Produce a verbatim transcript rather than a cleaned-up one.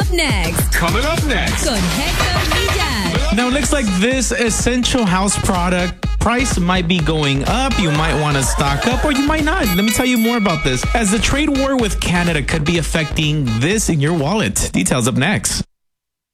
up next. Coming up next. Con Hector Villar. Now, it looks like this essential house product price might be going up. You might want to stock up or you might not. Let me tell you more about this, as the trade war with Canada could be affecting this in your wallet. Details up next.